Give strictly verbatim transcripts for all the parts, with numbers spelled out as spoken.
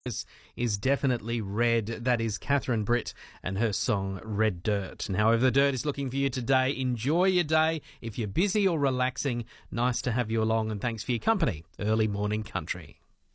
This is definitely red. That is Catherine Britt and her song Red Dirt. And however the dirt is looking for you today, enjoy your day. If you're busy or relaxing, nice to have you along, and thanks for your company. Early Morning Country.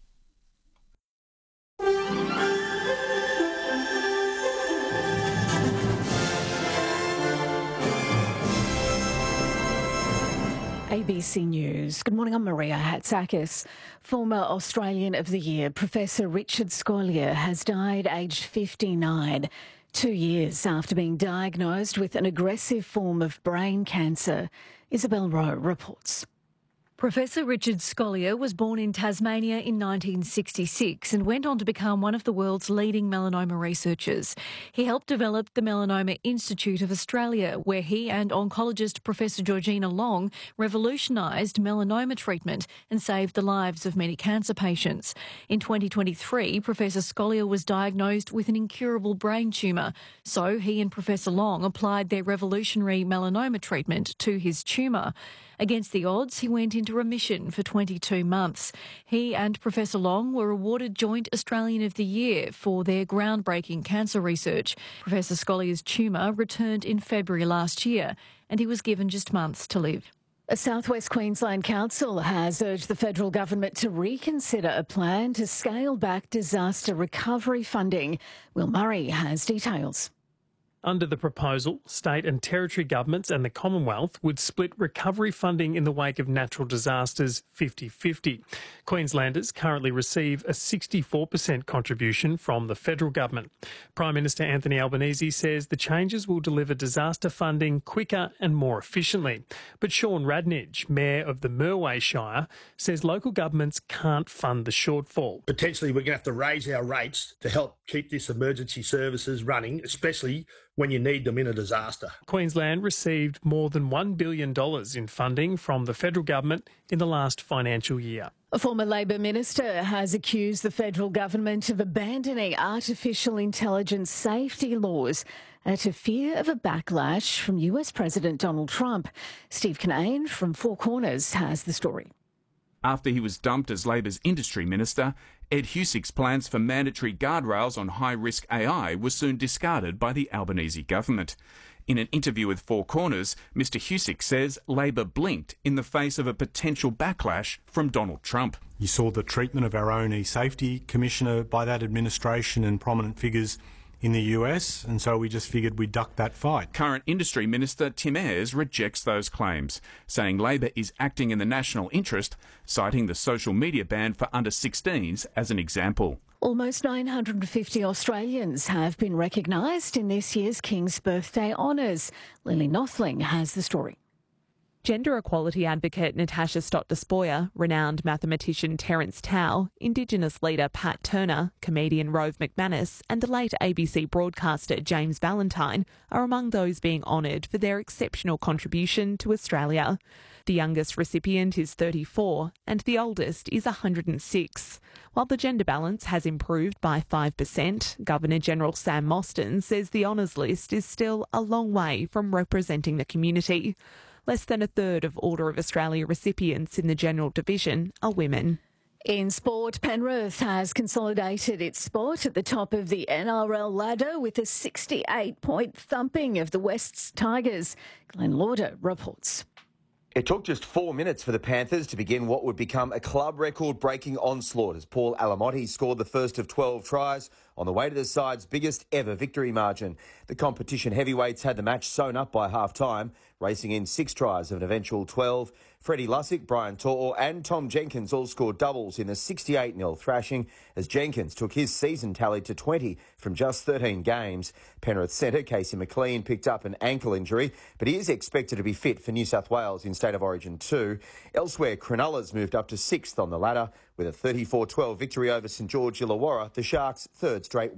A B C News. Good morning, I'm Maria Hatzakis. Former Australian of the Year, Professor Richard Scolyer, has died aged fifty-nine, two years after being diagnosed with an aggressive form of brain cancer. Isabel Rowe reports. Professor Richard Scolyer was born in Tasmania in nineteen sixty-six and went on to become one of the world's leading melanoma researchers. He helped develop the Melanoma Institute of Australia, where he and oncologist Professor Georgina Long revolutionised melanoma treatment and saved the lives of many cancer patients. In twenty twenty-three, Professor Scolyer was diagnosed with an incurable brain tumour, so he and Professor Long applied their revolutionary melanoma treatment to his tumour. Against the odds, he went into remission for twenty-two months. He and Professor Long were awarded Joint Australian of the Year for their groundbreaking cancer research. Professor Scolyer's tumour returned in February last year, and he was given just months to live. A South West Queensland Council has urged the federal government to reconsider a plan to scale back disaster recovery funding. Will Murray has details. Under the proposal, state and territory governments and the Commonwealth would split recovery funding in the wake of natural disasters fifty-fifty. Queenslanders currently receive a sixty-four percent contribution from the federal government. Prime Minister Anthony Albanese says the changes will deliver disaster funding quicker and more efficiently. But Sean Radnage, Mayor of the Merway Shire, says local governments can't fund the shortfall. Potentially we're going to have to raise our rates to help keep this emergency services running, especially when you need them in a disaster. Queensland received more than one billion dollars in funding from the federal government in the last financial year. A former Labor minister has accused the federal government of abandoning artificial intelligence safety laws out of fear of a backlash from U S President Donald Trump. Steve Kinane from Four Corners has the story. After he was dumped as Labor's industry minister, Ed Husick's plans for mandatory guardrails on high-risk A I were soon discarded by the Albanese government. In an interview with Four Corners, Mr Husick says Labor blinked in the face of a potential backlash from Donald Trump. You saw the treatment of our own e-safety commissioner by that administration and prominent figures in the U S, and so we just figured we'd duck that fight. Current Industry Minister Tim Ayres rejects those claims, saying Labor is acting in the national interest, citing the social media ban for under sixteens as an example. Almost nine hundred fifty Australians have been recognised in this year's King's Birthday Honours. Lily Nothling has the story. Gender equality advocate Natasha Stott-Despoja, renowned mathematician Terence Tao, Indigenous leader Pat Turner, comedian Rove McManus and the late A B C broadcaster James Valentine are among those being honoured for their exceptional contribution to Australia. The youngest recipient is thirty-four and the oldest is one hundred six. While the gender balance has improved by five percent, Governor-General Sam Mostyn says the honours list is still a long way from representing the community. Less than a third of Order of Australia recipients in the General Division are women. In sport, Penrith has consolidated its spot at the top of the N R L ladder with a sixty-eight point thumping of the West's Tigers. Glenn Lauder reports. It took just four minutes for the Panthers to begin what would become a club record-breaking onslaught as Paul Alamotti scored the first of twelve tries on the way to the side's biggest ever victory margin. The competition heavyweights had the match sewn up by half-time, racing in six tries of an eventual twelve. Freddie Lussick, Brian To'o and Tom Jenkins all scored doubles in the sixty-eight nil thrashing as Jenkins took his season tally to twenty from just thirteen games. Penrith centre Casey McLean picked up an ankle injury, but he is expected to be fit for New South Wales in State of Origin two. Elsewhere, Cronulla's moved up to sixth on the ladder with a thirty-four twelve victory over St George Illawarra, the Sharks' third straight win.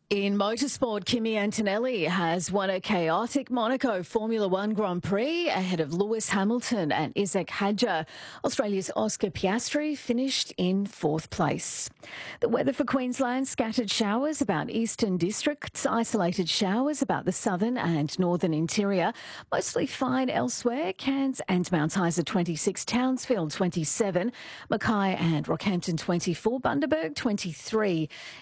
In motorsport, Kimi Antonelli has won a chaotic Monaco Formula One Grand Prix ahead of Lewis Hamilton and Isaac Hadjar. Australia's Oscar Piastri finished in fourth place. The weather for Queensland: scattered showers about eastern districts, isolated showers about the southern and northern interior. Mostly fine elsewhere. Cairns and Mount Isa twenty-six, Townsville twenty-seven, Mackay and Rockhampton twenty-four, Bundaberg twenty-three.